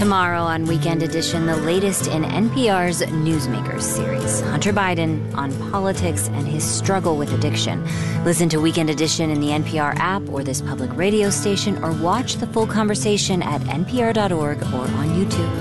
Tomorrow on Weekend Edition, the latest in NPR's Newsmakers series. Hunter Biden on politics and his struggle with addiction. Listen to Weekend Edition in the NPR app or this public radio station, or watch the full conversation at npr.org or on YouTube.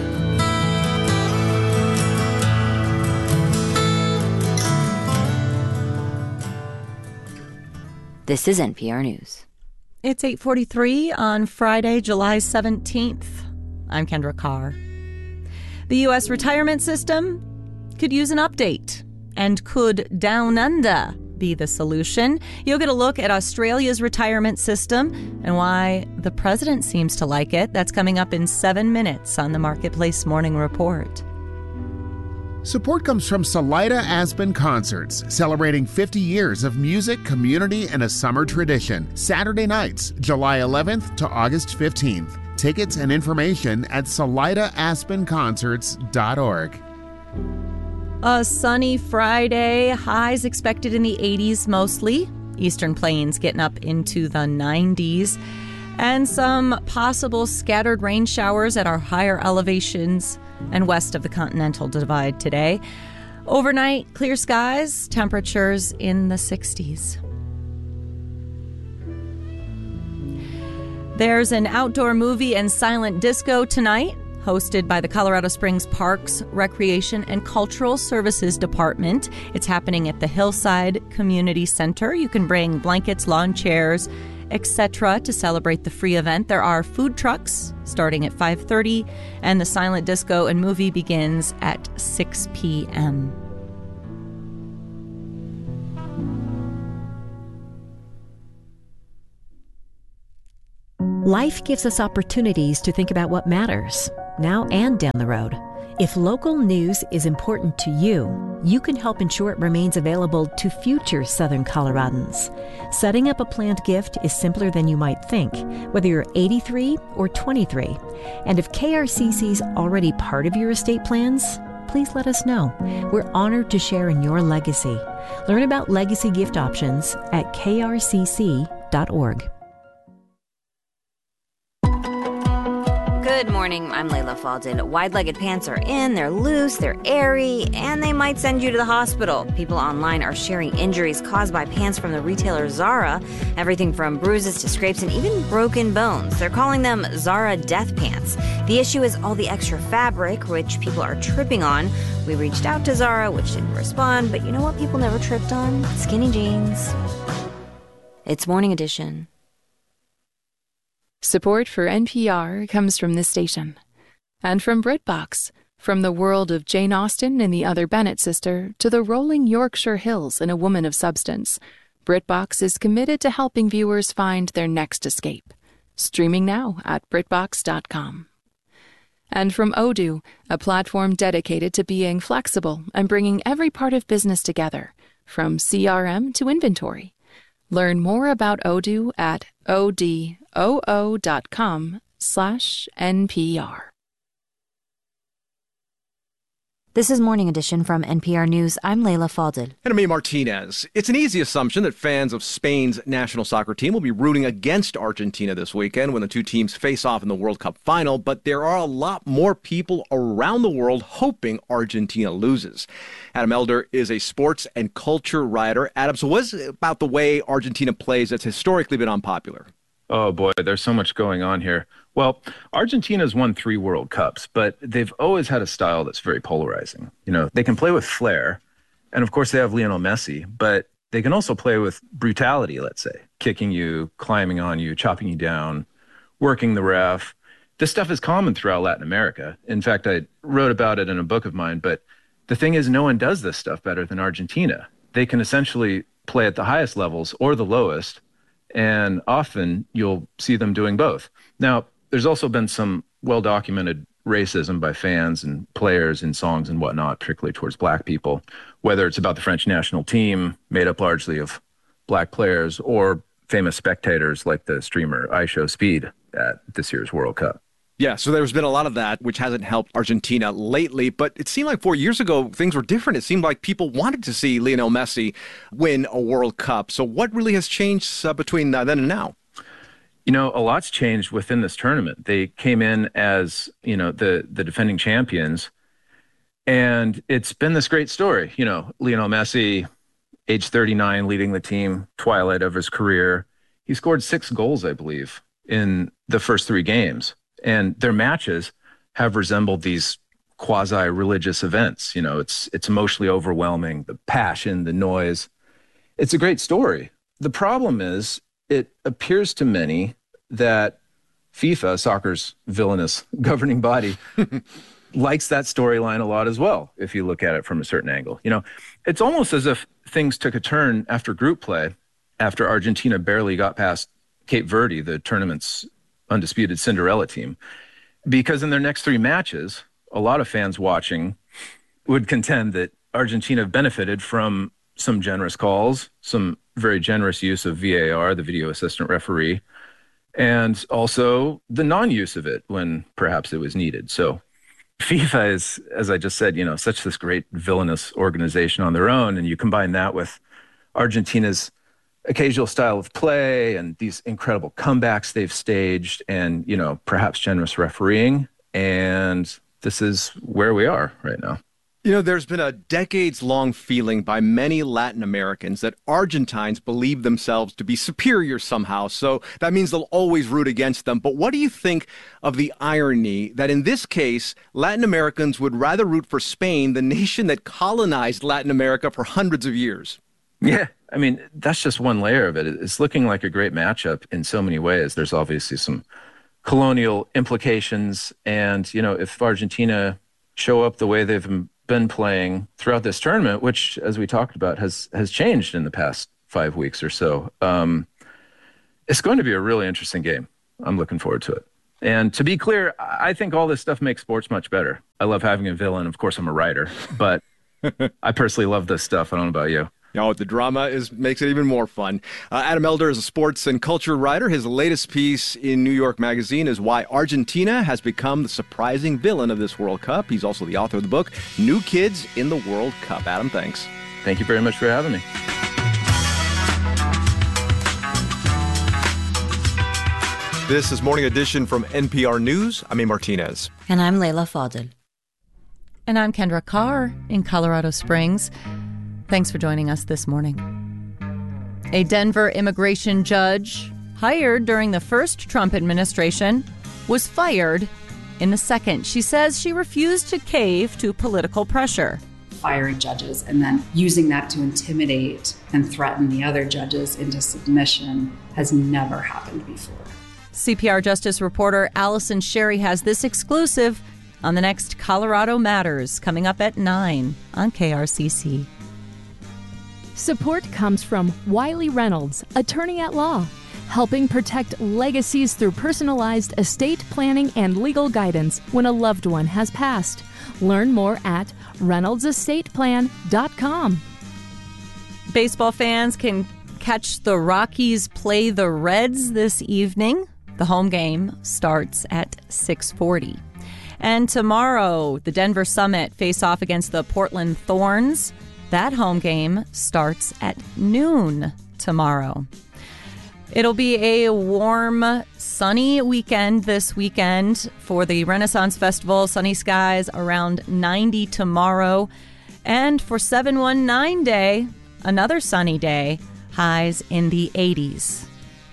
This is NPR News. It's 8:43 on Friday, July 17th. I'm Kendra Carr. The U.S. retirement system could use an update. And could Down Under be the solution? You'll get a look at Australia's retirement system and why the president seems to like it. That's coming up in 7 minutes on the Marketplace Morning Report. Support comes from Salida Aspen Concerts, celebrating 50 years of music, community, and a summer tradition. Saturday nights, July 11th to August 15th. Tickets and information at SalidaAspenConcerts.org. A sunny Friday, highs expected in the 80s mostly. Eastern Plains getting up into the 90s. And some possible scattered rain showers at our higher elevations and west of the Continental Divide today. Overnight, clear skies, temperatures in the 60s. There's an outdoor movie and silent disco tonight, hosted by the Colorado Springs Parks, Recreation, and Cultural Services Department. It's happening at the Hillside Community Center. You can bring blankets, lawn chairs, etc. to celebrate the free event. There are food trucks starting at 5:30, and the silent disco and movie begins at 6 p.m. Life gives us opportunities to think about what matters, now and down the road. If local news is important to you, you can help ensure it remains available to future Southern Coloradans. Setting up a planned gift is simpler than you might think, whether you're 83 or 23. And if KRCC's already part of your estate plans, please let us know. We're honored to share in your legacy. Learn about legacy gift options at krcc.org. Good morning, I'm Layla Faldin. Wide-legged pants are in, they're loose, they're airy, and they might send you to the hospital. People online are sharing injuries caused by pants from the retailer Zara, everything from bruises to scrapes and even broken bones. They're calling them Zara death pants. The issue is all the extra fabric, which people are tripping on. We reached out to Zara, which didn't respond, but you know what people never tripped on? Skinny jeans. It's Morning Edition. Support for NPR comes from this station. And from BritBox, from the world of Jane Austen and the Other Bennet sister to the rolling Yorkshire Hills in A Woman of Substance, BritBox is committed to helping viewers find their next escape. Streaming now at BritBox.com. And from Odoo, a platform dedicated to being flexible and bringing every part of business together, from CRM to inventory. Learn more about Odoo at odoo.com/NPR. This is Morning Edition from NPR News. I'm Layla Faldin. And I'm Amy Martinez. It's an easy assumption that fans of Spain's national soccer team will be rooting against Argentina this weekend when the two teams face off in the World Cup final, but there are a lot more people around the world hoping Argentina loses. Adam Elder is a sports and culture writer. Adam, so what is it about the way Argentina plays that's historically been unpopular? Oh, boy, there's so much going on here. Well, Argentina's won 3 World Cups, but they've always had a style that's very polarizing. You know, they can play with flair, and of course they have Lionel Messi, but they can also play with brutality, let's say, kicking you, climbing on you, chopping you down, working the ref. This stuff is common throughout Latin America. In fact, I wrote about it in a book of mine, but the thing is, no one does this stuff better than Argentina. They can essentially play at the highest levels or the lowest, and often you'll see them doing both. Now, there's also been some well-documented racism by fans and players in songs and whatnot, particularly towards black people, whether it's about the French national team, made up largely of black players, or famous spectators like the streamer IShowSpeed at this year's World Cup. Yeah, so there's been a lot of that, which hasn't helped Argentina lately. But it seemed like 4 years ago, things were different. It seemed like people wanted to see Lionel Messi win a World Cup. So what really has changed between then and now? A lot's changed within this tournament. They came in as, the defending champions, and it's been this great story. Lionel Messi, age 39, leading the team, twilight of his career. He scored 6 goals, I believe, in the first 3 games. And their matches have resembled these quasi-religious events. It's emotionally overwhelming, the passion, the noise. It's a great story. The problem is, it appears to many that FIFA, soccer's villainous governing body, likes that storyline a lot as well, if you look at it from a certain angle. It's almost as if things took a turn after group play, after Argentina barely got past Cape Verde, the tournament's undisputed Cinderella team, because in their next 3 matches, a lot of fans watching would contend that Argentina benefited from some generous calls, some very generous use of VAR, the video assistant referee, and also the non-use of it when perhaps it was needed. So FIFA is, as I just said, such this great villainous organization on their own, and you combine that with Argentina's occasional style of play and these incredible comebacks they've staged and, perhaps generous refereeing, and this is where we are right now. There's been a decades-long feeling by many Latin Americans that Argentines believe themselves to be superior somehow, so that means they'll always root against them. But what do you think of the irony that in this case, Latin Americans would rather root for Spain, the nation that colonized Latin America for hundreds of years? Yeah, that's just one layer of it. It's looking like a great matchup in so many ways. There's obviously some colonial implications, and, if Argentina show up the way they've been playing throughout this tournament, which, as we talked about, has changed in the past 5 weeks or so. It's going to be a really interesting game. I'm looking forward to it. And to be clear, I think all this stuff makes sports much better. I love having a villain. Of course, I'm a writer, but I personally love this stuff. I don't know about you. The drama makes it even more fun. Adam Elder is a sports and culture writer. His latest piece in New York Magazine is Why Argentina Has Become the Surprising Villain of this World Cup. He's also the author of the book, New Kids in the World Cup. Adam, thanks. Thank you very much for having me. This is Morning Edition from NPR News. I'm A. Martinez. And I'm Layla Fadel. And I'm Kendra Carr in Colorado Springs. Thanks for joining us this morning. A Denver immigration judge hired during the first Trump administration was fired in the second. She says she refused to cave to political pressure. Firing judges and then using that to intimidate and threaten the other judges into submission has never happened before. CPR Justice reporter Allison Sherry has this exclusive on the next Colorado Matters coming up at 9 on KRCC. Support comes from Wiley Reynolds, attorney at law, helping protect legacies through personalized estate planning and legal guidance when a loved one has passed. Learn more at ReynoldsEstatePlan.com. Baseball fans can catch the Rockies play the Reds this evening. The home game starts at 6:40. And tomorrow, the Denver Summit face off against the Portland Thorns. That home game starts at noon tomorrow. It'll be a warm, sunny weekend this weekend for the Renaissance Festival. Sunny skies around 90 tomorrow. And for 719 Day, another sunny day, highs in the 80s.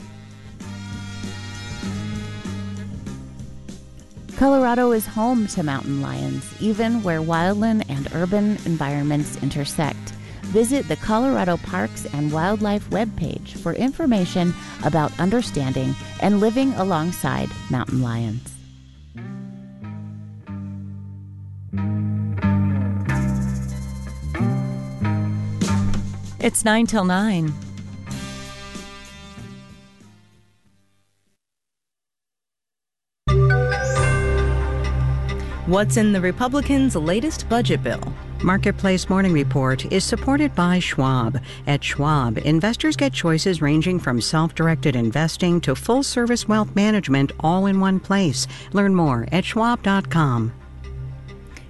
Colorado is home to mountain lions, even where wildland and urban environments intersect. Visit the Colorado Parks and Wildlife webpage for information about understanding and living alongside mountain lions. It's 9 till 9. What's in the Republicans' latest budget bill? Marketplace Morning Report is supported by Schwab. At Schwab, investors get choices ranging from self-directed investing to full-service wealth management all in one place. Learn more at schwab.com.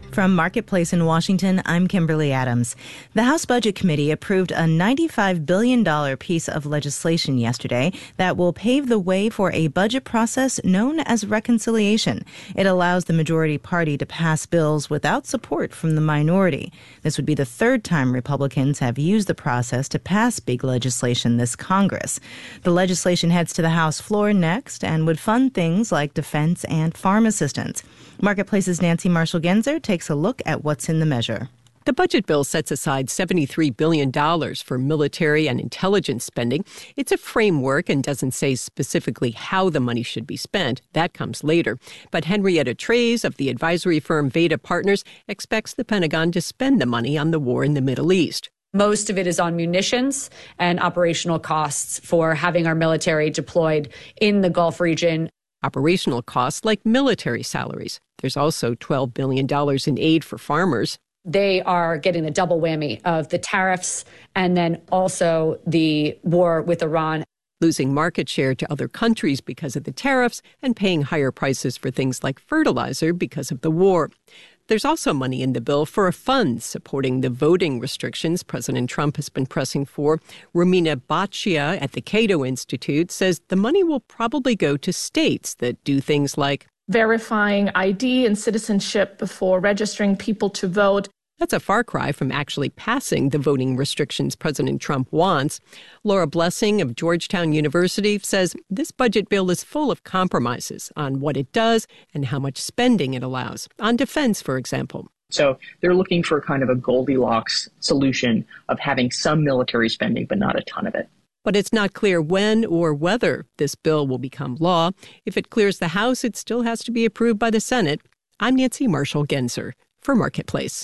From Marketplace in Washington, I'm Kimberly Adams. The House Budget Committee approved a $95 billion piece of legislation yesterday that will pave the way for a budget process known as reconciliation. It allows the majority party to pass bills without support from the minority. This would be the third time Republicans have used the process to pass big legislation this Congress. The legislation heads to the House floor next and would fund things like defense and farm assistance. Marketplace's Nancy Marshall-Genzer takes a look at what's in the measure. The budget bill sets aside $73 billion for military and intelligence spending. It's a framework and doesn't say specifically how the money should be spent. That comes later. But Henrietta Treyz of the advisory firm Veda Partners expects the Pentagon to spend the money on the war in the Middle East. Most of it is on munitions and operational costs for having our military deployed in the Gulf region. Operational costs like military salaries. There's also $12 billion in aid for farmers. They are getting the double whammy of the tariffs and then also the war with Iran. Losing market share to other countries because of the tariffs and paying higher prices for things like fertilizer because of the war. There's also money in the bill for a fund supporting the voting restrictions President Trump has been pressing for. Romina Baccia at the Cato Institute says the money will probably go to states that do things like verifying ID and citizenship before registering people to vote. That's a far cry from actually passing the voting restrictions President Trump wants. Laura Blessing of Georgetown University says this budget bill is full of compromises on what it does and how much spending it allows, on defense, for example. So they're looking for kind of a Goldilocks solution of having some military spending, but not a ton of it. But it's not clear when or whether this bill will become law. If it clears the House, it still has to be approved by the Senate. I'm Nancy Marshall-Genzer for Marketplace.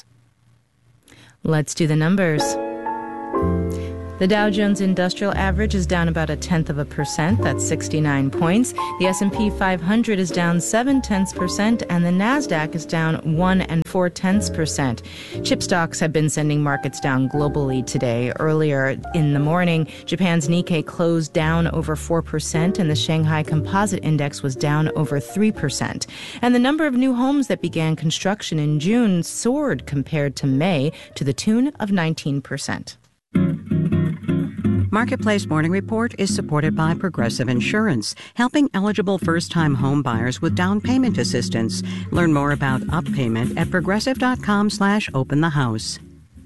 Let's do the numbers. The Dow Jones Industrial Average is down about 0.1%. That's 69 points. The S&P 500 is down 0.7%, and the Nasdaq is down 1.4%. Chip stocks have been sending markets down globally today. Earlier in the morning, Japan's Nikkei closed down over 4%, and the Shanghai Composite Index was down over 3%. And the number of new homes that began construction in June soared compared to May to the tune of 19%. Marketplace Morning Report is supported by Progressive Insurance, helping eligible first-time home buyers with down payment assistance. Learn more about UpPayment at progressive.com/openthehouse.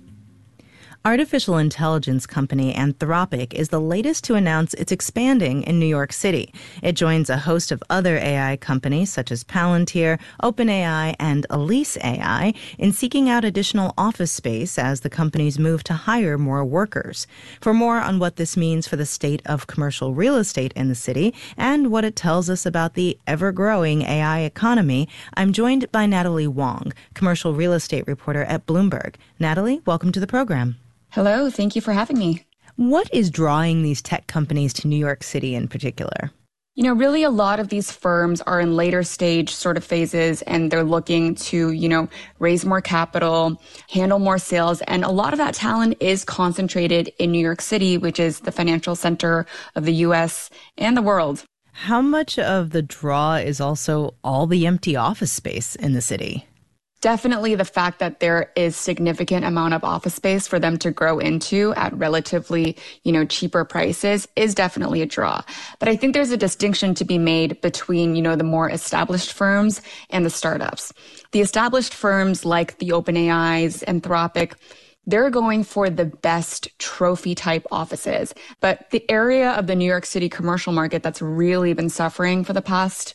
Artificial intelligence company Anthropic is the latest to announce it's expanding in New York City. It joins a host of other AI companies such as Palantir, OpenAI, and Elise AI in seeking out additional office space as the companies move to hire more workers. For more on what this means for the state of commercial real estate in the city and what it tells us about the ever-growing AI economy, I'm joined by Natalie Wong, commercial real estate reporter at Bloomberg. Natalie, welcome to the program. Hello, thank you for having me. What is drawing these tech companies to New York City in particular? You know, really a lot of these firms are in later stage sort of phases and they're looking to, raise more capital, handle more sales. And a lot of that talent is concentrated in New York City, which is the financial center of the U.S. and the world. How much of the draw is also all the empty office space in the city? Definitely the fact that there is significant amount of office space for them to grow into at relatively, cheaper prices is definitely a draw. But I think there's a distinction to be made between, the more established firms and the startups. The established firms like the OpenAIs, Anthropic, they're going for the best trophy type offices. But the area of the New York City commercial market that's really been suffering for the past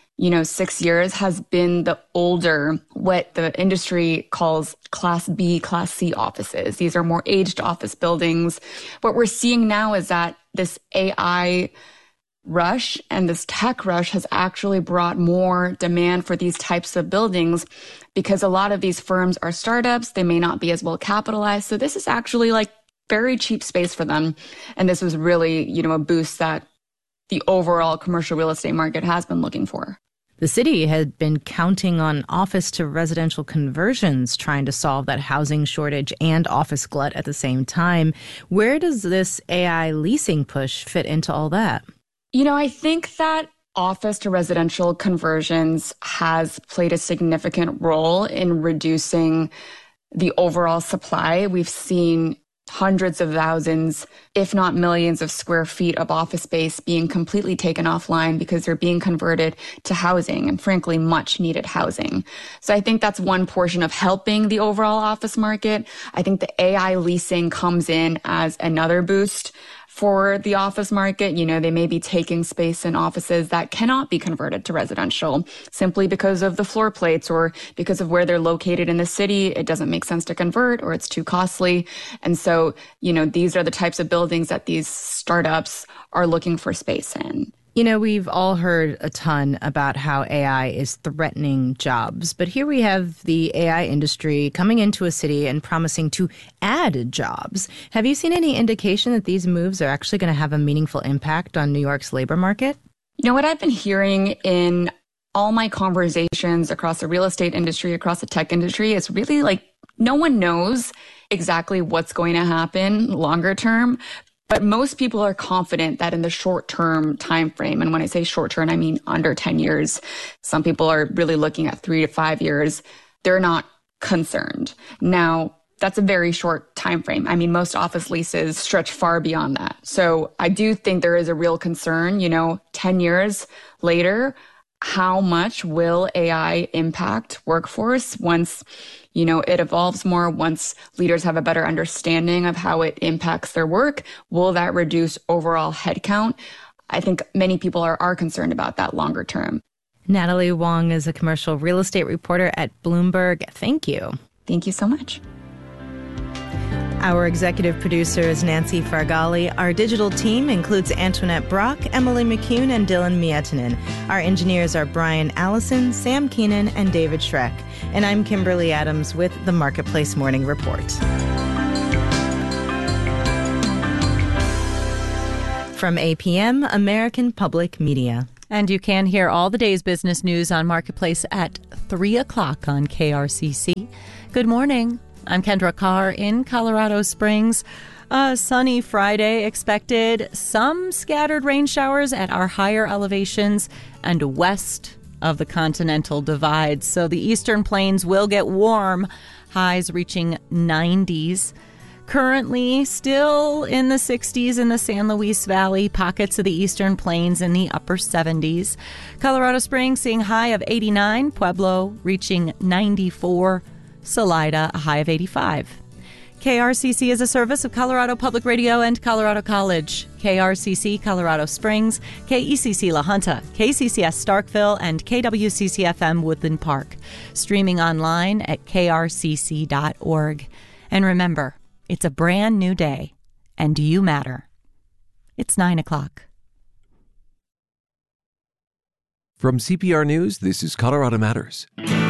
6 years has been the older, what the industry calls Class B, Class C offices. These are more aged office buildings. What we're seeing now is that this AI rush and this tech rush has actually brought more demand for these types of buildings because a lot of these firms are startups. They may not be as well capitalized. So this is actually like very cheap space for them. And this was really, a boost that the overall commercial real estate market has been looking for. The city had been counting on office to residential conversions, trying to solve that housing shortage and office glut at the same time. Where does this AI leasing push fit into all that? I think that office to residential conversions has played a significant role in reducing the overall supply. We've seen hundreds of thousands, if not millions of square feet of office space being completely taken offline because they're being converted to housing, and frankly, much needed housing. So I think that's one portion of helping the overall office market. I think the AI leasing comes in as another boost for the office market. You know, they may be taking space in offices that cannot be converted to residential simply because of the floor plates or because of where they're located in the city. It doesn't make sense to convert or it's too costly. And so, you know, these are the types of buildings that these startups are looking for space in. You know, we've all heard a ton about how AI is threatening jobs, but here we have the AI industry coming into a city and promising to add jobs. Have you seen any indication that these moves are actually going to have a meaningful impact on New York's labor market? You know, what I've been hearing in all my conversations across the real estate industry, across the tech industry, is really like no one knows exactly what's going to happen longer term. But most people are confident that in the short-term time frame, and when I say short-term, I mean under 10 years, some people are really looking at 3 to 5 years, they're not concerned. Now, that's a very short time frame. I mean, most office leases stretch far beyond that. So I do think there is a real concern, you know, 10 years later, how much will AI impact workforce once, you know, it evolves more, once leaders have a better understanding of how it impacts their work? Will that reduce overall headcount? I think many people are concerned about that longer term. Natalie Wong is a commercial real estate reporter at Bloomberg. Thank you. Thank you so much. Our executive producer is Nancy Fargali. Our digital team includes Antoinette Brock, Emily McCune, and Dylan Mietinen. Our engineers are Brian Allison, Sam Keenan, and David Schreck. And I'm Kimberly Adams with the Marketplace Morning Report. From APM, American Public Media. And you can hear all the day's business news on Marketplace at 3 o'clock on KRCC. Good morning. I'm Kendra Carr in Colorado Springs. A sunny Friday expected. Some scattered rain showers at our higher elevations and west of the Continental Divide. So the eastern plains will get warm, highs reaching 90s. Currently still in the 60s in the San Luis Valley, pockets of the eastern plains in the upper 70s. Colorado Springs seeing high of 89, Pueblo reaching 94, Salida a high of 85. KRCC is a service of Colorado Public Radio and Colorado College. KRCC Colorado Springs, KECC La Junta, KCCS Starkville, and KWCC-FM Woodland Park. Streaming online at krcc.org. And remember, it's a brand new day, and you matter. It's 9 o'clock. From CPR News, this is Colorado Matters.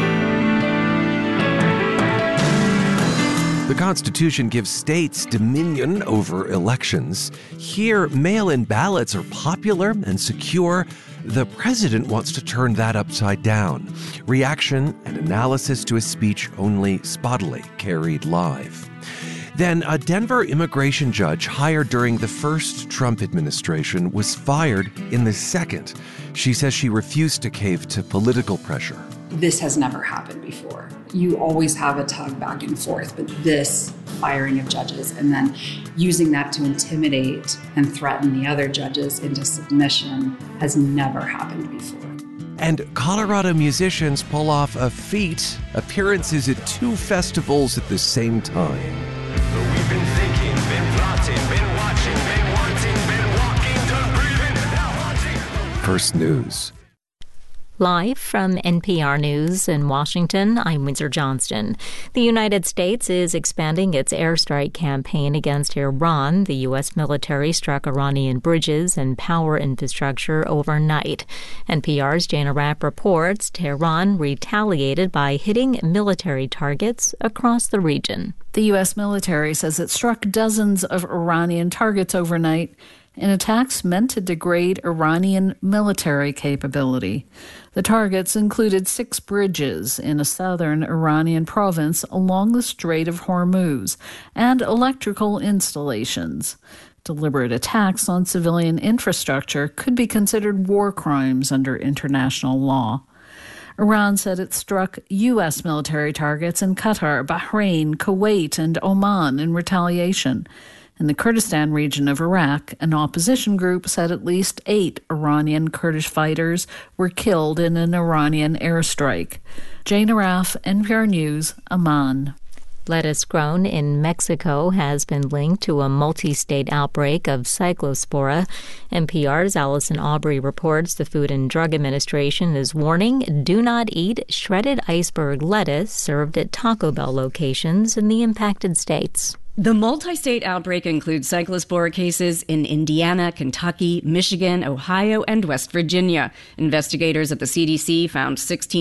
The Constitution gives states dominion over elections. Here, mail-in ballots are popular and secure. The president wants to turn that upside down. Reaction and analysis to his speech only spottily carried live. Then, a Denver immigration judge hired during the first Trump administration was fired in the second. She says she refused to cave to political pressure. This has never happened before. You always have a tug back and forth, but this firing of judges and then using that to intimidate and threaten the other judges into submission has never happened before. And Colorado musicians pull off a feat, appearances at 2 festivals at the same time. We've been thinking, been plotting, been watching, been wanting, been walking, done breathing, now haunting. First News. Live from NPR News in Washington, I'm Windsor Johnston. The United States is expanding its airstrike campaign against Iran. The U.S. military struck Iranian bridges and power infrastructure overnight. NPR's Jana Rapp reports Tehran retaliated by hitting military targets across the region. The U.S. military says it struck dozens of Iranian targets overnight in attacks meant to degrade Iranian military capability. The targets included 6 bridges in a southern Iranian province along the Strait of Hormuz and electrical installations. Deliberate attacks on civilian infrastructure could be considered war crimes under international law. Iran said it struck U.S. military targets in Qatar, Bahrain, Kuwait, and Oman in retaliation. In the Kurdistan region of Iraq, an opposition group said at least 8 Iranian Kurdish fighters were killed in an Iranian airstrike. Jane Araf, NPR News, Amman. Lettuce grown in Mexico has been linked to a multi-state outbreak of cyclospora. NPR's Allison Aubrey reports the Food and Drug Administration is warning do not eat shredded iceberg lettuce served at Taco Bell locations in the impacted states. The multi-state outbreak includes cyclospora cases in Indiana, Kentucky, Michigan, Ohio, and West Virginia. Investigators at the CDC found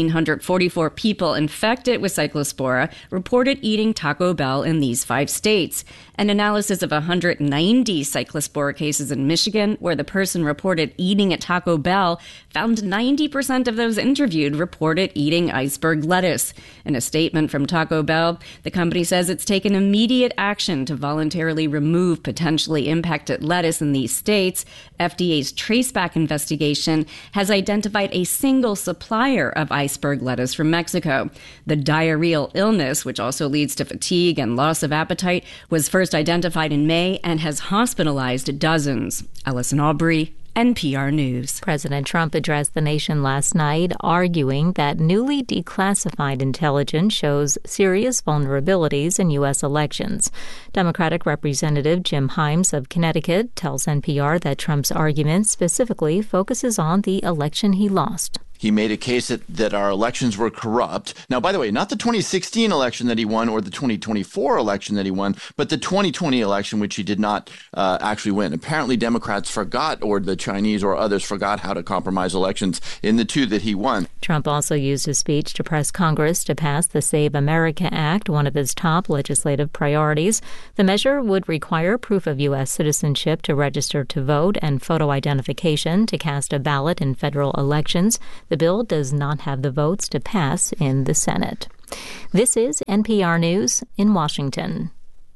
1,644 people infected with cyclospora reported eating Taco Bell in these 5 states. An analysis of 190 cyclospora cases in Michigan, where the person reported eating at Taco Bell, found 90% of those interviewed reported eating iceberg lettuce. In a statement from Taco Bell, the company says it's taken immediate action to voluntarily remove potentially impacted lettuce in these states. FDA's traceback investigation has identified a single supplier of iceberg lettuce from Mexico. The diarrheal illness, which also leads to fatigue and loss of appetite, was first identified in May and has hospitalized dozens. Allison Aubrey, NPR News. President Trump addressed the nation last night, arguing that newly declassified intelligence shows serious vulnerabilities in U.S. elections. Democratic Representative Jim Himes of Connecticut tells NPR that Trump's argument specifically focuses on the election he lost. He made a case that our elections were corrupt. Now, by the way, not the 2016 election that he won or the 2024 election that he won, but the 2020 election, which he did not actually win. Apparently, Democrats forgot, or the Chinese or others forgot how to compromise elections in the 2 that he won. Trump also used his speech to press Congress to pass the Save America Act, one of his top legislative priorities. The measure would require proof of U.S. citizenship to register to vote and photo identification to cast a ballot in federal elections. The bill does not have the votes to pass in the Senate. This is NPR News in Washington.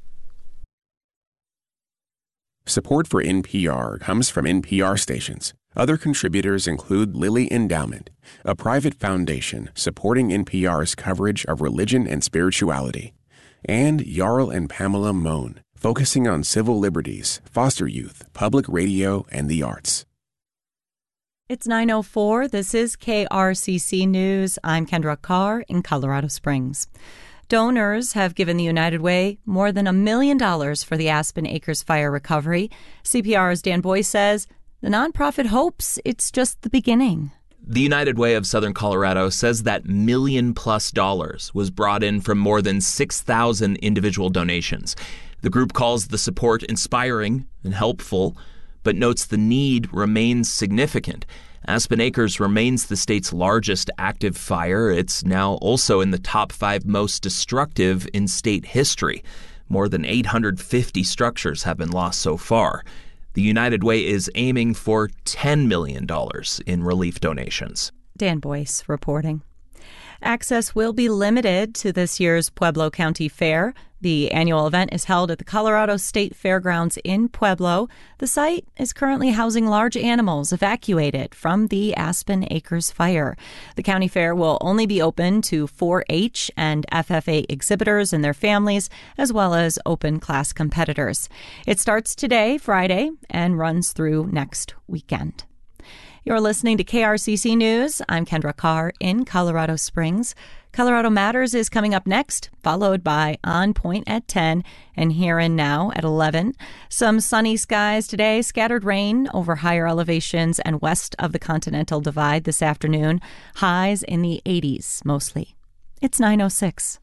Support for NPR comes from NPR stations. Other contributors include Lilly Endowment, a private foundation supporting NPR's coverage of religion and spirituality, and Jarl and Pamela Mohn, focusing on civil liberties, foster youth, public radio, and the arts. It's 9:04. This is KRCC News. I'm Kendra Carr in Colorado Springs. Donors have given the United Way more than $1 million for the Aspen Acres fire recovery. CPR's Dan Boyce says the nonprofit hopes it's just the beginning. The United Way of Southern Colorado says that $1 million+ was brought in from more than 6,000 individual donations. The group calls the support inspiring and helpful, but notes the need remains significant. Aspen Acres remains the state's largest active fire. It's now also in the top 5 most destructive in state history. More than 850 structures have been lost so far. The United Way is aiming for $10 million in relief donations. Dan Boyce reporting. Access will be limited to this year's Pueblo County Fair. The annual event is held at the Colorado State Fairgrounds in Pueblo. The site is currently housing large animals evacuated from the Aspen Acres fire. The county fair will only be open to 4-H and FFA exhibitors and their families, as well as open class competitors. It starts today, Friday, and runs through next weekend. You're listening to KRCC News. I'm Kendra Carr in Colorado Springs. Colorado Matters is coming up next, followed by On Point at 10 and Here and Now at 11. Some sunny skies today, scattered rain over higher elevations and west of the Continental Divide this afternoon. Highs in the 80s mostly. It's 9:06.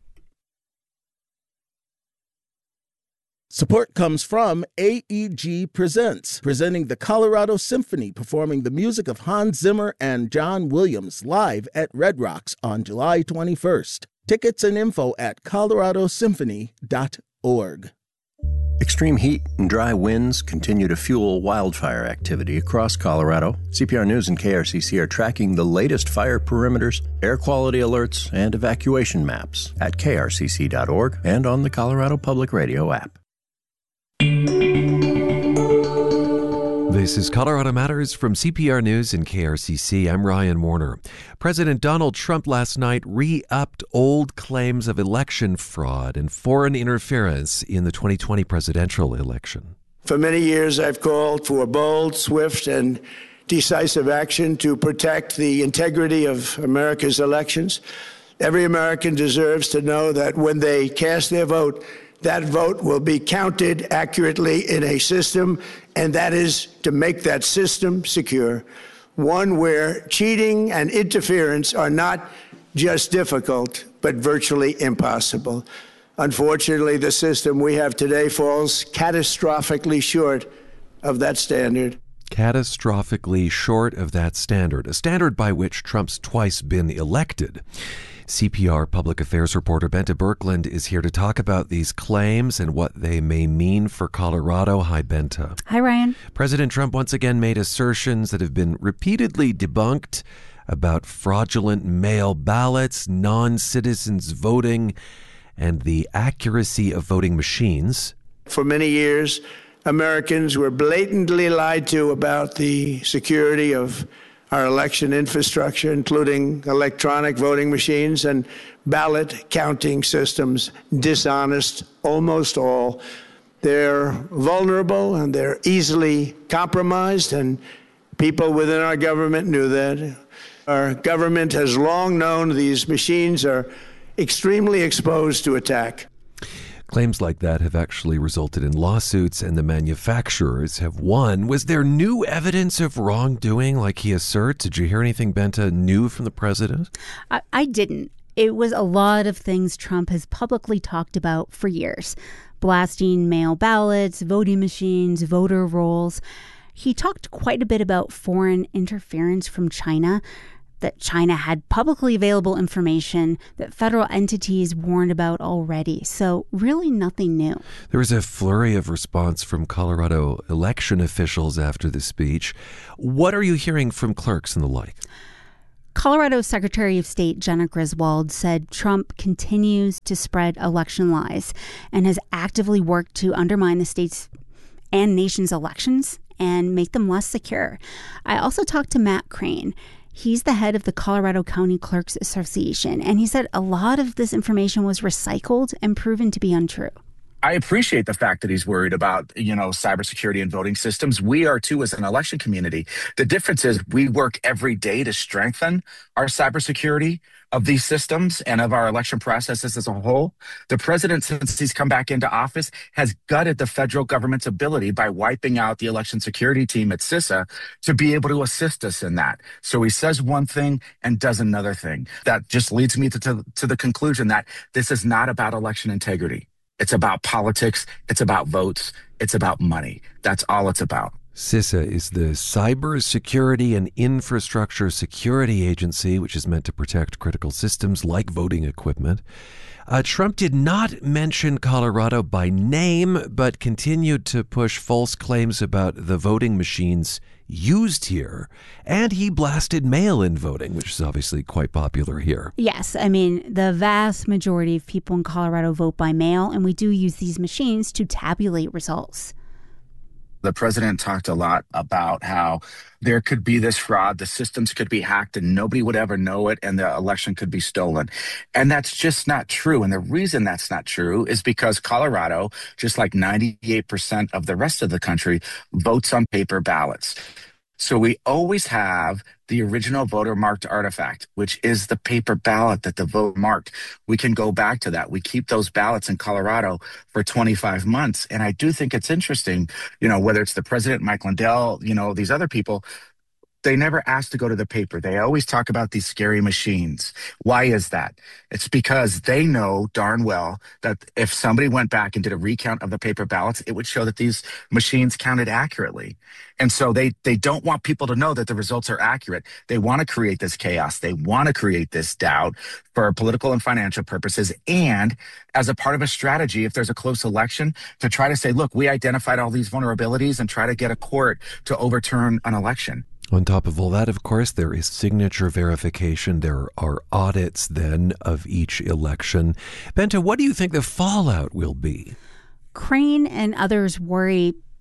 Support comes from AEG Presents, presenting the Colorado Symphony, performing the music of Hans Zimmer and John Williams live at Red Rocks on July 21st. Tickets and info at coloradosymphony.org. Extreme heat and dry winds continue to fuel wildfire activity across Colorado. CPR News and KRCC are tracking the latest fire perimeters, air quality alerts, and evacuation maps at krcc.org and on the Colorado Public Radio app. This is Colorado Matters from CPR News and KRCC. I'm Ryan Warner. President Donald Trump last night re-upped old claims of election fraud and foreign interference in the 2020 presidential election. For many years, I've called for bold, swift, and decisive action to protect the integrity of America's elections. Every American deserves to know that when they cast their vote, that vote will be counted accurately in a system, and that is to make that system secure, one where cheating and interference are not just difficult, but virtually impossible. Unfortunately, the system we have today falls catastrophically short of that standard. Catastrophically short of that standard, a standard by which Trump's twice been elected. CPR public affairs reporter Bente Birkeland is here to talk about these claims and what they may mean for Colorado. Hi, Bente. Hi, Ryan. President Trump once again made assertions that have been repeatedly debunked about fraudulent mail ballots, non-citizens voting, and the accuracy of voting machines. For many years, Americans were blatantly lied to about the security of our election infrastructure, including electronic voting machines and ballot counting systems, dishonest, almost all. They're vulnerable and they're easily compromised, and people within our government knew that. Our government has long known these machines are extremely exposed to attack. Claims like that have actually resulted in lawsuits, and the manufacturers have won. Was there new evidence of wrongdoing like he asserts? Did you hear anything, Bente, new from the president? I didn't. It was a lot of things Trump has publicly talked about for years. Blasting mail ballots, voting machines, voter rolls. He talked quite a bit about foreign interference from China, that China had publicly available information that federal entities warned about already. So really nothing new. There was a flurry of response from Colorado election officials after the speech. What are you hearing from clerks and the like? Colorado Secretary of State Jena Griswold said Trump continues to spread election lies and has actively worked to undermine the state's and nation's elections and make them less secure. I also talked to Matt Crane. He's the head of the Colorado County Clerks Association, and he said a lot of this information was recycled and proven to be untrue. I appreciate the fact that he's worried about, cybersecurity and voting systems. We are too as an election community. The difference is we work every day to strengthen our cybersecurity of these systems and of our election processes as a whole. The president, since he's come back into office, has gutted the federal government's ability by wiping out the election security team at CISA to be able to assist us in that. So he says one thing and does another thing. That just leads me to the conclusion that this is not about election integrity. It's about politics. It's about votes. It's about money. That's all it's about. CISA is the Cyber Security and Infrastructure Security Agency, which is meant to protect critical systems like voting equipment. Trump did not mention Colorado by name, but continued to push false claims about the voting machines used here. And he blasted mail-in voting, which is obviously quite popular here. Yes. I mean, the vast majority of people in Colorado vote by mail, and we do use these machines to tabulate results. The president talked a lot about how there could be this fraud, the systems could be hacked and nobody would ever know it, and the election could be stolen. And that's just not true. And the reason that's not true is because Colorado, just like 98% of the rest of the country, votes on paper ballots. So we always have the original voter marked artifact, which is the paper ballot that the vote marked. We can go back to that. We keep those ballots in Colorado for 25 months. And I do think it's interesting, whether it's the president, Mike Lindell, these other people, they never ask to go to the paper. They always talk about these scary machines. Why is that? It's because they know darn well that if somebody went back and did a recount of the paper ballots, it would show that these machines counted accurately. And so they don't want people to know that the results are accurate. They want to create this chaos. They want to create this doubt for political and financial purposes. And as a part of a strategy, if there's a close election, to try to say, look, we identified all these vulnerabilities and try to get a court to overturn an election. On top of all that, of course, there is signature verification. There are audits then of each election. Bente, what do you think the fallout will be? Crane and others worry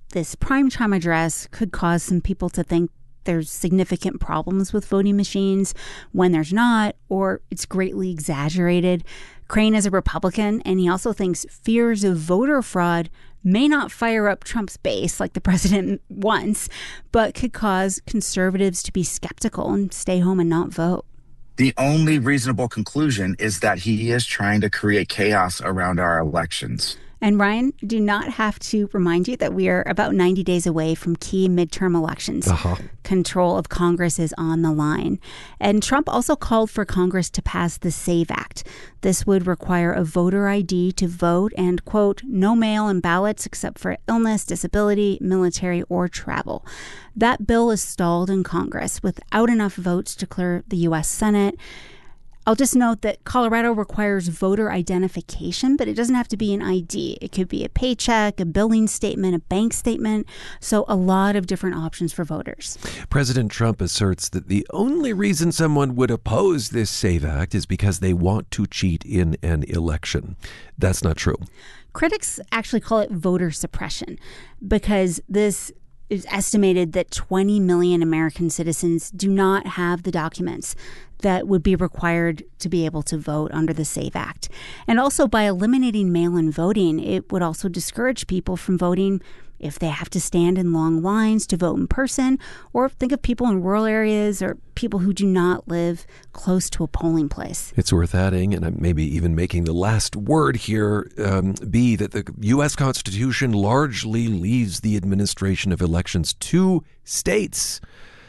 this primetime address could cause some people to think there's significant problems with voting machines when there's not, or it's greatly exaggerated. Crane is a Republican, and he also thinks fears of voter fraud may not fire up Trump's base like the president wants, but could cause conservatives to be skeptical and stay home and not vote. The only reasonable conclusion is that he is trying to create chaos around our elections. And Ryan, do not have to remind you that we are about 90 days away from key midterm elections. Control of Congress is on the line. And Trump also called for Congress to pass the SAVE Act. This would require a voter ID to vote and, quote, no mail-in ballots except for illness, disability, military, or travel. That bill is stalled in Congress without enough votes to clear the U.S. Senate. I'll just note that Colorado requires voter identification, but it doesn't have to be an ID. It could be a paycheck, a billing statement, a bank statement. So a lot of different options for voters. President Trump asserts that the only reason someone would oppose this SAVE Act is because they want to cheat in an election. That's not true. Critics actually call it voter suppression because this is estimated that 20 million American citizens do not have the documents that would be required to be able to vote under the SAVE Act. And also by eliminating mail-in voting, it would also discourage people from voting if they have to stand in long lines to vote in person, or think of people in rural areas or people who do not live close to a polling place. It's worth adding, and maybe even making the last word here be that the U.S. Constitution largely leaves the administration of elections to states.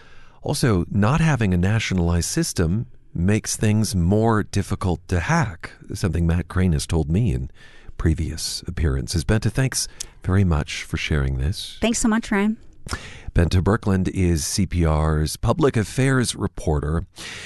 Also, not having a nationalized system makes things more difficult to hack, something Matt Crane has told me in previous appearances. Bente, thanks very much for sharing this. Thanks so much, Ryan. Bente Birkeland is CPR's public affairs reporter.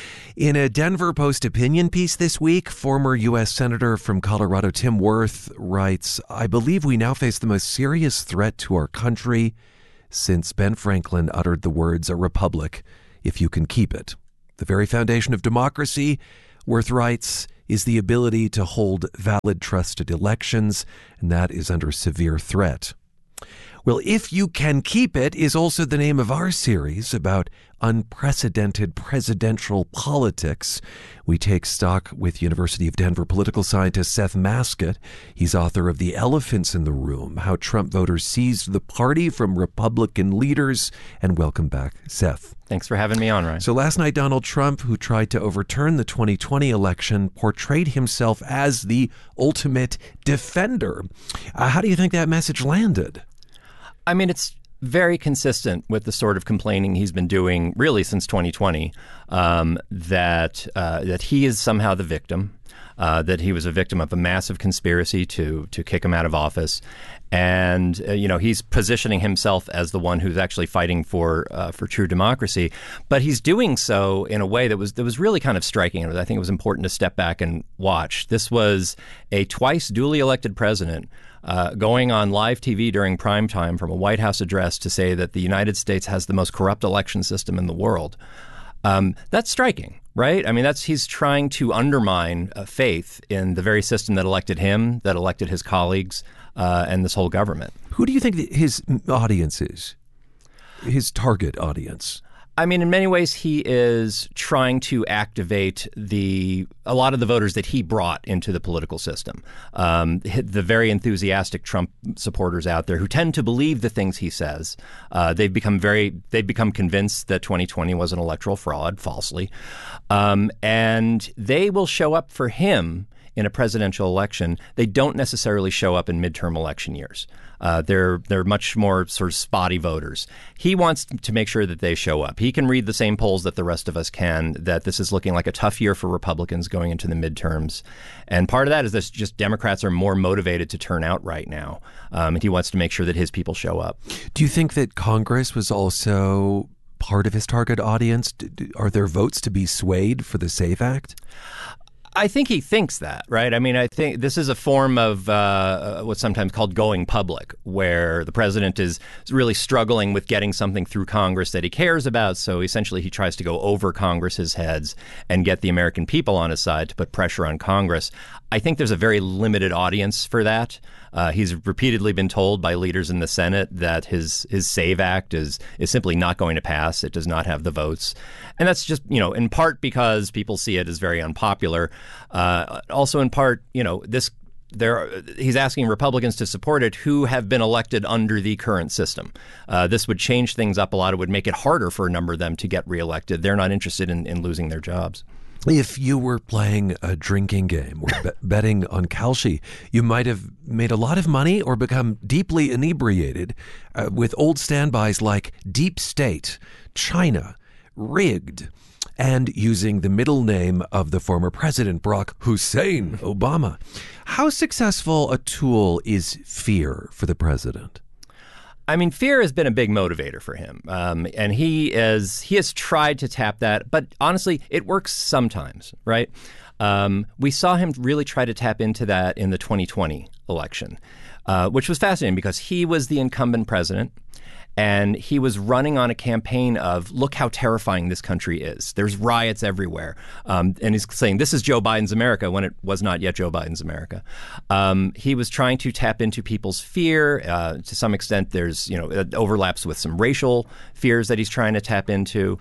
In a Denver Post opinion piece this week, former U.S. Senator from Colorado Tim Wirth writes, I believe we now face the most serious threat to our country since Ben Franklin uttered the words, a republic, if you can keep it. The very foundation of democracy, Wirth writes, is the ability to hold valid, trusted elections, and that is under severe threat. Well, If You Can Keep It is also the name of our series about unprecedented presidential politics. We take stock with University of Denver political scientist Seth Mascott. He's author of The Elephants in the Room, How Trump Voters Seized the Party from Republican Leaders. And welcome back, Seth. Thanks for having me on, Ryan. So last night, Donald Trump, who tried to overturn the 2020 election, portrayed himself as the ultimate defender. How do you think that message landed? I mean, it's very consistent with the sort of complaining he's been doing really since 2020, that he is somehow the victim, that he was a victim of a massive conspiracy to kick him out of office. And, he's positioning himself as the one who's actually fighting for true democracy. But he's doing so in a way that was really kind of striking. And I think it was important to step back and watch. This was a twice duly elected president going on live TV during prime time from a White House address to say that the United States has the most corrupt election system in the world. That's striking, right? I mean, he's trying to undermine faith in the very system that elected him, that elected his colleagues, and this whole government. Who do you think his audience is? His target audience? I mean, in many ways, he is trying to activate a lot of the voters that he brought into the political system. The very enthusiastic Trump supporters out there who tend to believe the things he says. They've become convinced that 2020 was an electoral fraud, falsely. And they will show up for him in a presidential election. They don't necessarily show up in midterm election years. They're much more sort of spotty voters. He wants to make sure that they show up. He can read the same polls that the rest of us can, that this is looking like a tough year for Republicans going into the midterms. And part of that is that just Democrats are more motivated to turn out right now. And he wants to make sure that his people show up. Do you think that Congress was also part of his target audience? Are there votes to be swayed for the SAVE Act? I think he thinks that, right? I mean, I think this is a form of what's sometimes called going public, where the president is really struggling with getting something through Congress that he cares about. So essentially, he tries to go over Congress's heads and get the American people on his side to put pressure on Congress. I think there's a very limited audience for that. He's repeatedly been told by leaders in the Senate that his SAVE Act is simply not going to pass. It does not have the votes. And that's just, in part because people see it as very unpopular. Also in part, he's asking Republicans to support it who have been elected under the current system. This would change things up a lot. It would make it harder for a number of them to get reelected. They're not interested in losing their jobs. If you were playing a drinking game or betting on Kalshi, you might have made a lot of money or become deeply inebriated with old standbys like deep state, China, rigged, and using the middle name of the former president, Barack Hussein Obama. How successful a tool is fear for the president? I mean, fear has been a big motivator for him, and he has tried to tap that. But honestly, it works sometimes, right? We saw him really try to tap into that in the 2020 election, which was fascinating because he was the incumbent president. And he was running on a campaign of, look how terrifying this country is. There's riots everywhere. And he's saying, this is Joe Biden's America, when it was not yet Joe Biden's America. He was trying to tap into people's fear. To some extent, there's, it overlaps with some racial fears that he's trying to tap into.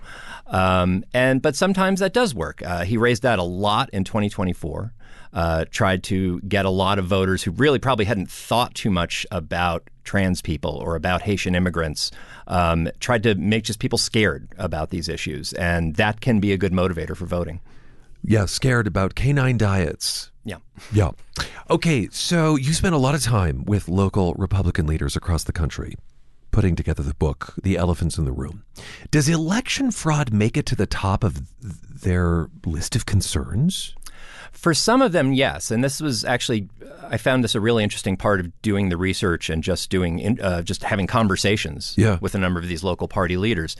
But sometimes that does work. He raised that a lot in 2024. Tried to get a lot of voters who really probably hadn't thought too much about trans people or about Haitian immigrants, tried to make just people scared about these issues. And that can be a good motivator for voting. Yeah, scared about canine diets. Yeah. Okay, so you spent a lot of time with local Republican leaders across the country putting together the book, The Elephants in the Room. Does election fraud make it to the top of their list of concerns? For some of them, yes. And this was actually, I found this a really interesting part of doing the research and just just having conversations with a number of these local party leaders.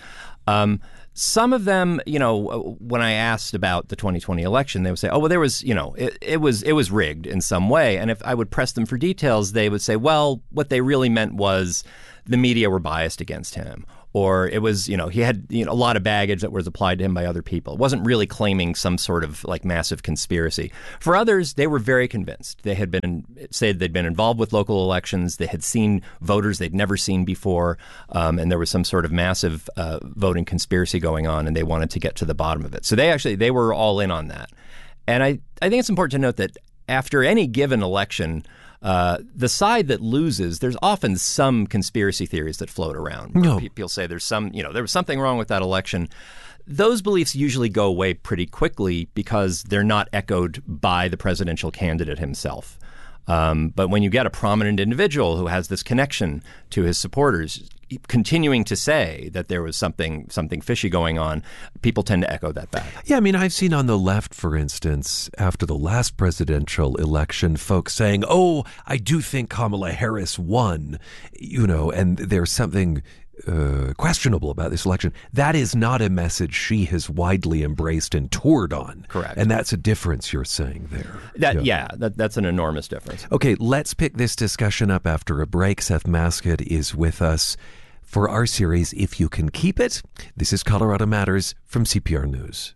Some of them, when I asked about the 2020 election, they would say, oh, well, there was, it was rigged in some way. And if I would press them for details, they would say, well, what they really meant was the media were biased against him. Or it was, he had a lot of baggage that was applied to him by other people. It wasn't really claiming some sort of massive conspiracy. For others, they were very convinced. They had said they'd been involved with local elections. They had seen voters they'd never seen before. And there was some sort of massive voting conspiracy going on, and they wanted to get to the bottom of it. So they were all in on that. And I think it's important to note that after any given election, the side that loses, there's often some conspiracy theories that float around. People say there was something wrong with that election. Those beliefs usually go away pretty quickly because they're not echoed by the presidential candidate himself. But when you get a prominent individual who has this connection to his supporters, continuing to say that there was something fishy going on, people tend to echo that back. Yeah, I mean, I've seen on the left, for instance, after the last presidential election, folks saying, oh, I do think Kamala Harris won, and there's something questionable about this election. That is not a message she has widely embraced and toured on. Correct. And that's a difference you're saying there. That's an enormous difference. Okay, let's pick this discussion up after a break. Seth Masket is with us for our series, If You Can Keep It. This is Colorado Matters from CPR News.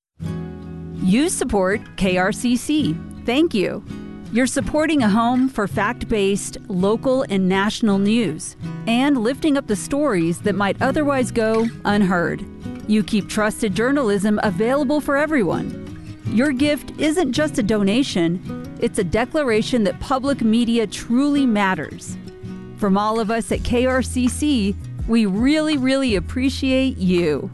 You support KRCC. Thank you. You're supporting a home for fact-based, local and national news and lifting up the stories that might otherwise go unheard. You keep trusted journalism available for everyone. Your gift isn't just a donation, it's a declaration that public media truly matters. From all of us at KRCC, we really, really appreciate you.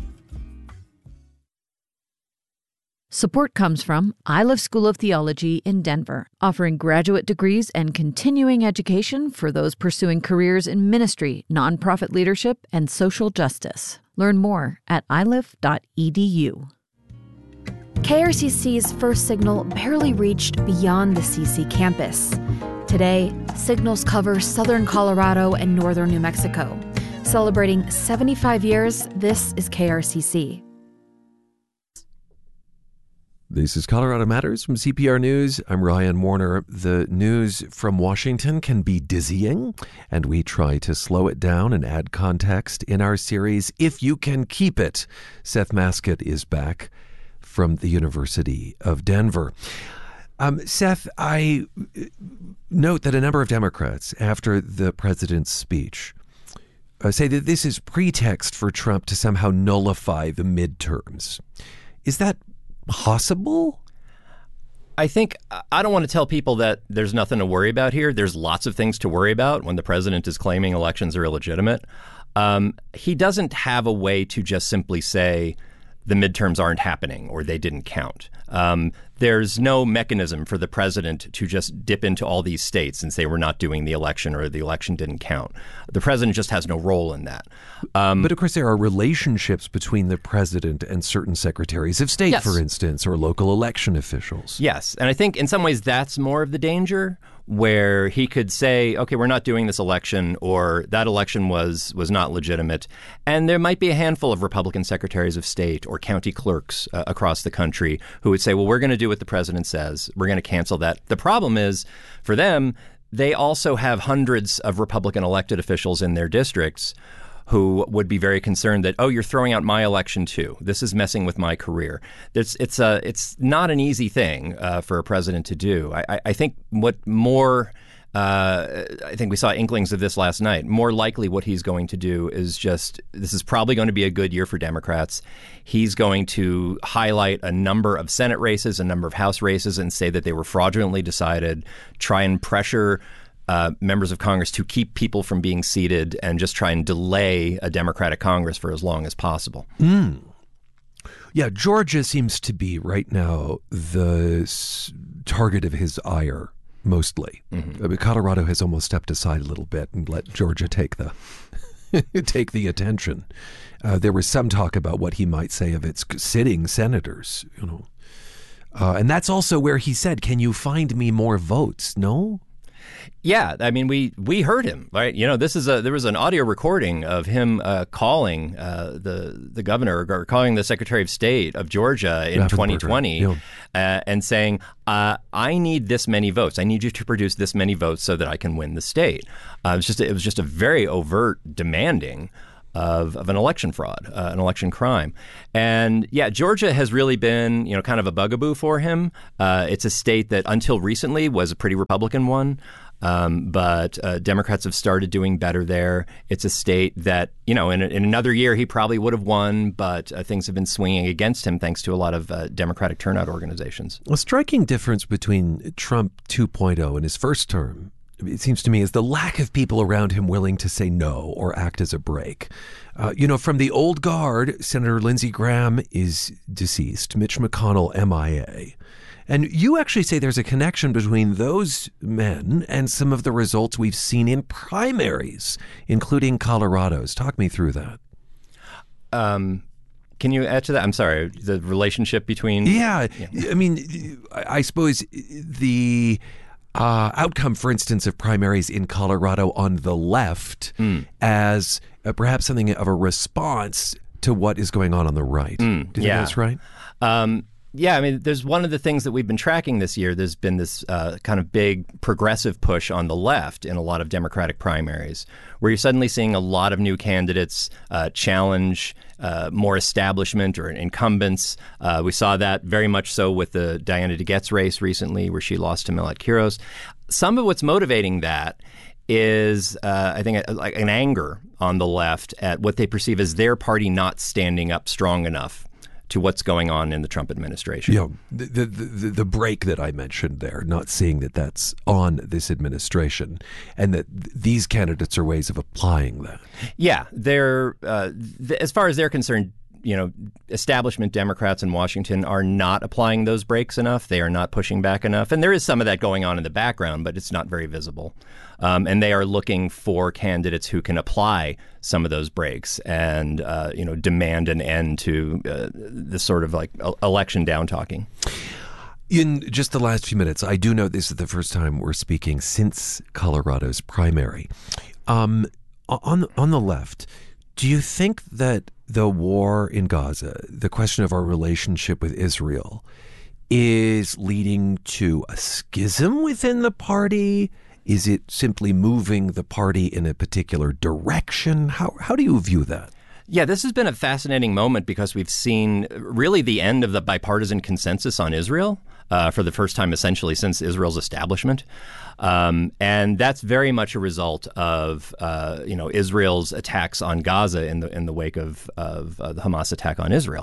Support comes from Iliff School of Theology in Denver, offering graduate degrees and continuing education for those pursuing careers in ministry, nonprofit leadership, and social justice. Learn more at iliff.edu. KRCC's first signal barely reached beyond the CC campus. Today, signals cover southern Colorado and northern New Mexico. Celebrating 75 years, this is KRCC. This is Colorado Matters from CPR News. I'm Ryan Warner. The news from Washington can be dizzying, and we try to slow it down and add context in our series, If You Can Keep It. Seth Masket is back from the University of Denver. Seth, I note that a number of Democrats, after the president's speech, say that this is pretext for Trump to somehow nullify the midterms. Is that possible? I think I don't want to tell people that there's nothing to worry about here. There's lots of things to worry about when the president is claiming elections are illegitimate. He doesn't have a way to just simply say the midterms aren't happening or they didn't count. There's no mechanism for the president to just dip into all these states and say we're not doing the election or the election didn't count. The president just has no role in that. But of course, there are relationships between the president and certain secretaries of state, for instance, or local election officials. Yes. And I think in some ways that's more of the danger, where he could say, OK, we're not doing this election, or that election was not legitimate. And there might be a handful of Republican secretaries of state or county clerks across the country who would say, well, we're going to do what the president says. We're going to cancel that. The problem is, for them, they also have hundreds of Republican elected officials in their districts who would be very concerned that, oh, you're throwing out my election too. This is messing with my career. It's not an easy thing for a president to do. I think I think we saw inklings of this last night. More likely what he's going to do is this is probably going to be a good year for Democrats. He's going to highlight a number of Senate races, a number of House races, and say that they were fraudulently decided, try and pressure members of Congress to keep people from being seated and just try and delay a Democratic Congress for as long as possible. Yeah, Georgia seems to be right now the target of his ire, mostly. Colorado has almost stepped aside a little bit and let Georgia take the attention. There was some talk about what he might say of its sitting senators, and that's also where he said, "Can you find me more votes?" No. Yeah, I mean, we heard him, right? there was an audio recording of him calling the governor or calling the Secretary of State of Georgia in 2020 and saying, I need this many votes. I need you to produce this many votes so that I can win the state. It was just a very overt demanding of an election fraud, an election crime. And yeah, Georgia has really been, kind of a bugaboo for him. It's a state that until recently was a pretty Republican one. But Democrats have started doing better there. It's a state that, in another year he probably would have won, but things have been swinging against him thanks to a lot of Democratic turnout organizations. A striking difference between Trump 2.0 and his first term, it seems to me, is the lack of people around him willing to say no or act as a brake. From the old guard, Senator Lindsey Graham is deceased, Mitch McConnell MIA. And you actually say there's a connection between those men and some of the results we've seen in primaries, including Colorado's. Talk me through that. Can you add to that? I'm sorry, the relationship between... Yeah. I mean, I suppose the outcome, for instance, of primaries in Colorado on the left as perhaps something of a response to what is going on the right. Do you think that's right? Yeah, I mean, there's one of the things that we've been tracking this year. There's been this kind of big progressive push on the left in a lot of Democratic primaries, where you're suddenly seeing a lot of new candidates challenge more establishment or incumbents. We saw that very much so with the Diana DeGetz race recently, where she lost to Millet Quiros. Some of what's motivating that is, I think, like an anger on the left at what they perceive as their party not standing up strong enough to what's going on in the Trump administration. The break that I mentioned there, not seeing that that's on this administration, and that these candidates are ways of applying that. Yeah, they're as far as they're concerned, establishment Democrats in Washington are not applying those brakes enough. They are not pushing back enough. And there is some of that going on in the background, but it's not very visible. And they are looking for candidates who can apply some of those brakes and, demand an end to this sort of like election down talking. In just the last few minutes, I do know this is the first time we're speaking since Colorado's primary. On the left, do you think that the war in Gaza, the question of our relationship with Israel, is leading to a schism within the party? Is it simply moving the party in a particular direction? How do you view that? Yeah, this has been a fascinating moment because we've seen really the end of the bipartisan consensus on Israel. for the first time essentially since Israel's establishment. And that's very much a result of Israel's attacks on Gaza in the wake of the Hamas attack on Israel.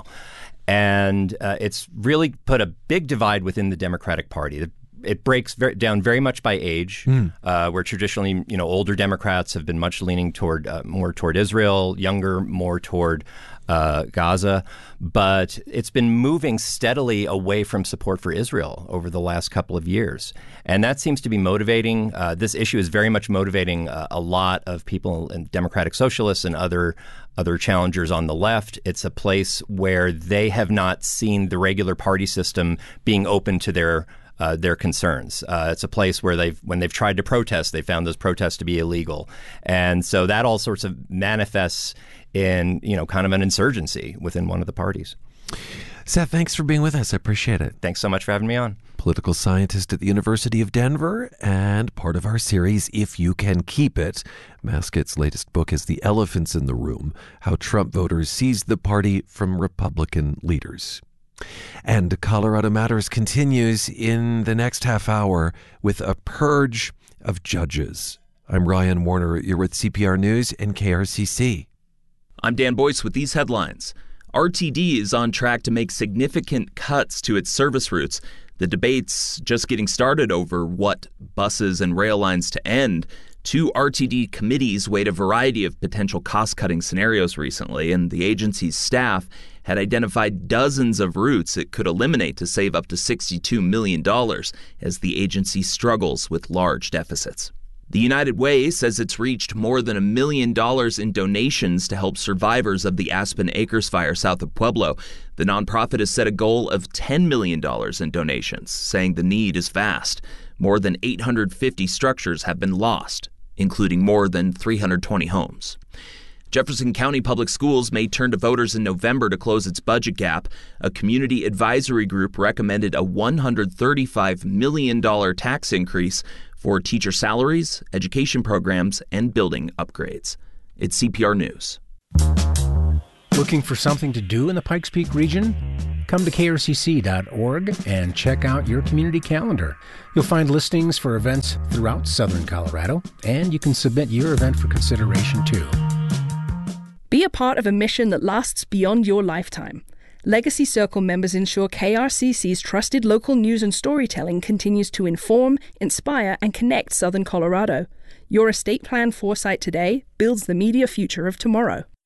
And it's really put a big divide within the Democratic Party. It breaks down very much by age, where traditionally, older Democrats have been much leaning more toward Israel, younger more toward Gaza. But it's been moving steadily away from support for Israel over the last couple of years. And that seems to be motivating. This issue is very much motivating a lot of people and Democratic Socialists and other challengers on the left. It's a place where they have not seen the regular party system being open to their concerns. It's a place where when they've tried to protest, they found those protests to be illegal. And so that all sorts of manifests in, kind of an insurgency within one of the parties. Seth, thanks for being with us. I appreciate it. Thanks so much for having me on. Political scientist at the University of Denver and part of our series, If You Can Keep It. Maskett's latest book is The Elephants in the Room, How Trump Voters Seized the Party from Republican Leaders. And Colorado Matters continues in the next half hour with a purge of judges. I'm Ryan Warner. You're with CPR News and KRCC. I'm Dan Boyce with these headlines. RTD is on track to make significant cuts to its service routes. The debate's just getting started over what buses and rail lines to end. Two RTD committees weighed a variety of potential cost-cutting scenarios recently, and the agency's staff had identified dozens of routes it could eliminate to save up to $62 million as the agency struggles with large deficits. The United Way says it's reached more than $1 million in donations to help survivors of the Aspen Acres fire south of Pueblo. The nonprofit has set a goal of $10 million in donations, saying the need is vast. More than 850 structures have been lost, including more than 320 homes. Jefferson County Public Schools may turn to voters in November to close its budget gap. A community advisory group recommended a $135 million tax increase for teacher salaries, education programs, and building upgrades. It's CPR News. Looking for something to do in the Pikes Peak region? Come to krcc.org and check out your community calendar. You'll find listings for events throughout southern Colorado, and you can submit your event for consideration too. Be a part of a mission that lasts beyond your lifetime. Legacy Circle members ensure KRCC's trusted local news and storytelling continues to inform, inspire, and connect southern Colorado. Your estate plan foresight today builds the media future of tomorrow.